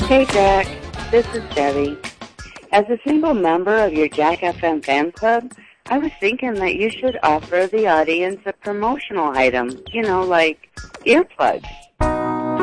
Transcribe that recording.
Hey, Jack. This is Debbie. As a single member of your Jack FM fan club, I was thinking that you should offer the audience a promotional item, like earplugs.